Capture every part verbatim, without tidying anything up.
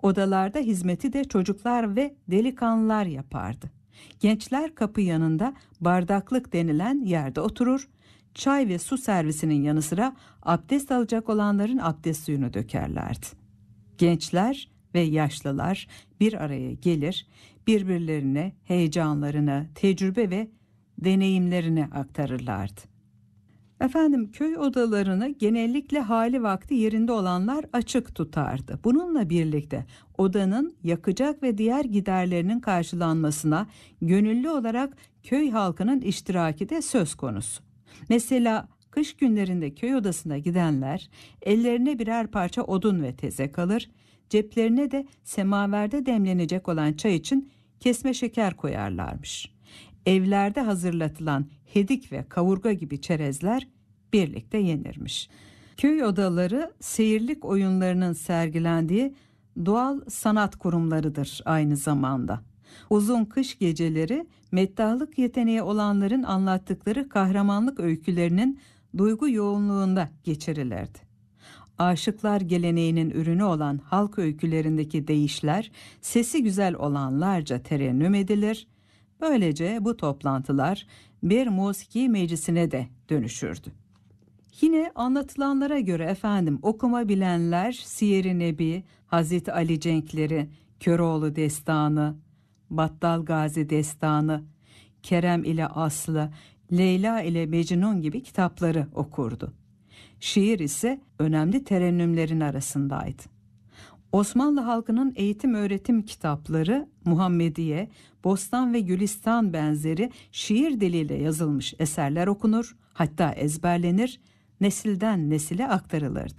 Odalarda hizmeti de çocuklar ve delikanlılar yapardı. Gençler kapı yanında bardaklık denilen yerde oturur, çay ve su servisinin yanı sıra abdest alacak olanların abdest suyunu dökerlerdi. Gençler ve yaşlılar bir araya gelir, birbirlerine heyecanlarını, tecrübe ve deneyimlerini aktarırlardı. Efendim, köy odalarını genellikle hali vakti yerinde olanlar açık tutardı. Bununla birlikte odanın yakacak ve diğer giderlerinin karşılanmasına gönüllü olarak köy halkının iştiraki de söz konusu. Mesela kış günlerinde köy odasına gidenler ellerine birer parça odun ve tezek alır, ceplerine de semaverde demlenecek olan çay için kesme şeker koyarlarmış. Evlerde hazırlatılan hedik ve kavurga gibi çerezler birlikte yenirmiş. Köy odaları seyirlik oyunlarının sergilendiği doğal sanat kurumlarıdır aynı zamanda. Uzun kış geceleri meddahlık yeteneği olanların anlattıkları kahramanlık öykülerinin duygu yoğunluğunda geçirilirdi. Aşıklar geleneğinin ürünü olan halk öykülerindeki deyişler sesi güzel olanlarca terennüm edilir. Böylece bu toplantılar bir musiki meclisine de dönüşürdü. Yine anlatılanlara göre efendim okuma bilenler Siyer-i Nebi, Hazreti Ali Cenkleri, Köroğlu Destanı, Battal Gazi Destanı, Kerem ile Aslı, Leyla ile Mecnun gibi kitapları okurdu. Şiir ise önemli terennümlerin arasındaydı. Osmanlı halkının eğitim öğretim kitapları Muhammediye, Bostan ve Gülistan benzeri şiir diliyle yazılmış eserler okunur, hatta ezberlenir, nesilden nesile aktarılırdı.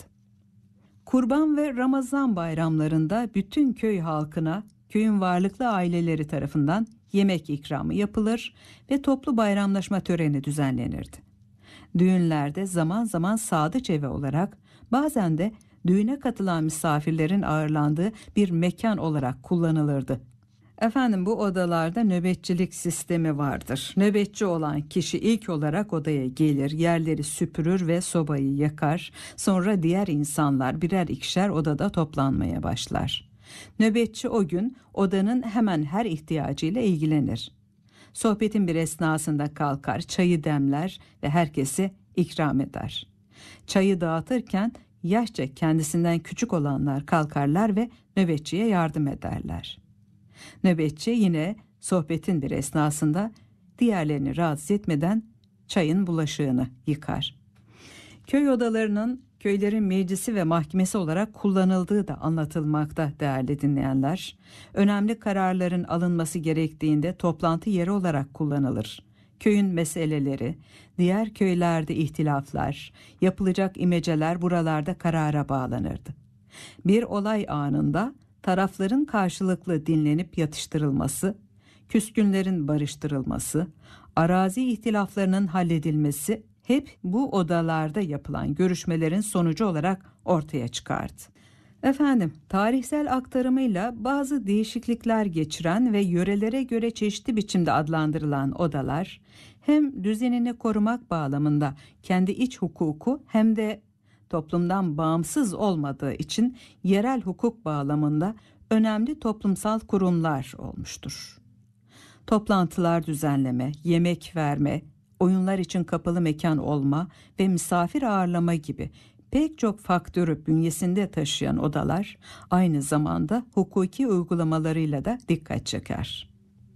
Kurban ve Ramazan bayramlarında bütün köy halkına köyün varlıklı aileleri tarafından yemek ikramı yapılır ve toplu bayramlaşma töreni düzenlenirdi. Düğünlerde zaman zaman sadıç evi olarak, bazen de düğüne katılan misafirlerin ağırlandığı bir mekan olarak kullanılırdı. Efendim, bu odalarda nöbetçilik sistemi vardır. Nöbetçi olan kişi ilk olarak odaya gelir, yerleri süpürür ve sobayı yakar. Sonra diğer insanlar birer ikişer odada toplanmaya başlar. Nöbetçi o gün odanın hemen her ihtiyacıyla ilgilenir. Sohbetin bir esnasında kalkar, çayı demler ve herkese ikram eder. Çayı dağıtırken yaşça kendisinden küçük olanlar kalkarlar ve nöbetçiye yardım ederler. Nöbetçi yine sohbetin bir esnasında diğerlerini rahatsız etmeden çayın bulaşığını yıkar. Köy odalarının köylerin meclisi ve mahkemesi olarak kullanıldığı da anlatılmakta değerli dinleyenler. Önemli kararların alınması gerektiğinde toplantı yeri olarak kullanılır. Köyün meseleleri, diğer köylerde ihtilaflar, yapılacak imeceler buralarda karara bağlanırdı. Bir olay anında tarafların karşılıklı dinlenip yatıştırılması, küskünlerin barıştırılması, arazi ihtilaflarının halledilmesi hep bu odalarda yapılan görüşmelerin sonucu olarak ortaya çıkardı. Efendim, tarihsel aktarımıyla bazı değişiklikler geçiren ve yörelere göre çeşitli biçimde adlandırılan odalar, hem düzenini korumak bağlamında kendi iç hukuku hem de toplumdan bağımsız olmadığı için yerel hukuk bağlamında önemli toplumsal kurumlar olmuştur. Toplantılar düzenleme, yemek verme, oyunlar için kapalı mekan olma ve misafir ağırlama gibi pek çok faktörü bünyesinde taşıyan odalar aynı zamanda hukuki uygulamalarıyla da dikkat çeker.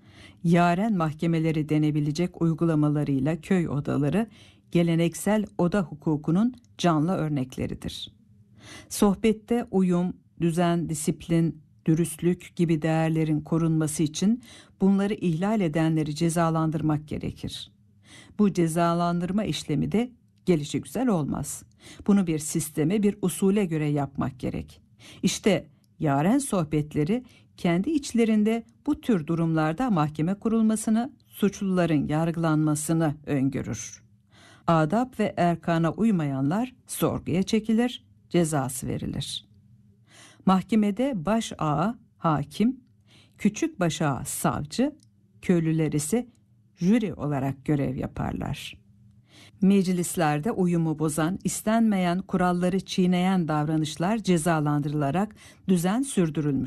Yaren mahkemeleri denebilecek uygulamalarıyla köy odaları geleneksel oda hukukunun canlı örnekleridir. Sohbette uyum, düzen, disiplin, dürüstlük gibi değerlerin korunması için bunları ihlal edenleri cezalandırmak gerekir. Bu cezalandırma işlemi de gelişigüzel olmaz. Bunu bir sisteme, bir usule göre yapmak gerek. İşte yaren sohbetleri kendi içlerinde bu tür durumlarda mahkeme kurulmasını, suçluların yargılanmasını öngörür. Adap ve erkana uymayanlar sorguya çekilir, cezası verilir. Mahkemede baş ağa hakim, küçük baş ağa savcı, köylüler ise jüri olarak görev yaparlar. Meclislerde uyumu bozan, istenmeyen kuralları çiğneyen davranışlar cezalandırılarak düzen sürdürülmüş.